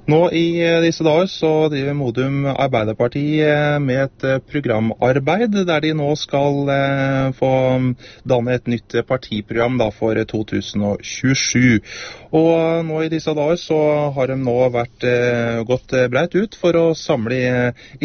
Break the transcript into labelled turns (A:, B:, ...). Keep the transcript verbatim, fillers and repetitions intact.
A: Nå i disse dager så driver Modum Arbeiderparti med et programarbeid der de nå skal få danne et nytt partiprogram da for to tusen og tjuesju. Og nå i disse dager så har de nå vært gått breit ut for å samle